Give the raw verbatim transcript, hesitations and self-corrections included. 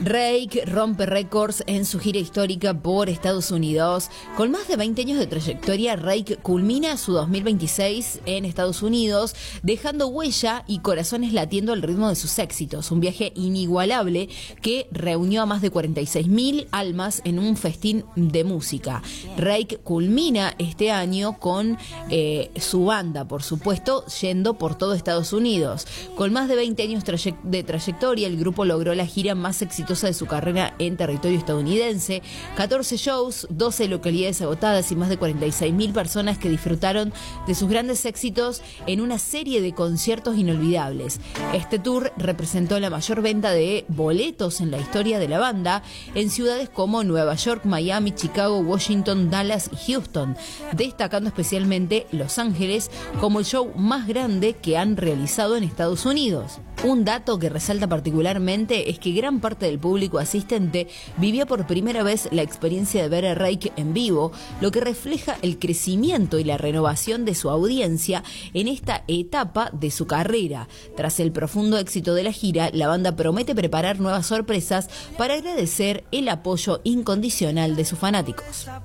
Rake rompe récords en su gira histórica por Estados Unidos. Con más de veinte años de trayectoria, Rake culmina su dos mil veintiséis en Estados Unidos, dejando huella y corazones latiendo al ritmo de sus éxitos. Un viaje inigualable que reunió a más de cuarenta y seis mil almas en un festín de música. Rake culmina este año con eh, su banda, por supuesto, yendo por todo Estados Unidos. Con más de veinte años traye- de trayectoria, el grupo logró la gira más exitosa de su carrera en territorio estadounidense, catorce shows, doce localidades agotadas y más de cuarenta y seis mil personas que disfrutaron de sus grandes éxitos en una serie de conciertos inolvidables. Este tour representó la mayor venta de boletos en la historia de la banda en ciudades como Nueva York, Miami, Chicago, Washington, Dallas y Houston, destacando especialmente Los Ángeles como el show más grande que han realizado en Estados Unidos. Un dato que resalta particularmente es que gran parte del público asistente vivió por primera vez la experiencia de ver a Rake en vivo, lo que refleja el crecimiento y la renovación de su audiencia en esta etapa de su carrera. Tras el profundo éxito de la gira, la banda promete preparar nuevas sorpresas para agradecer el apoyo incondicional de sus fanáticos.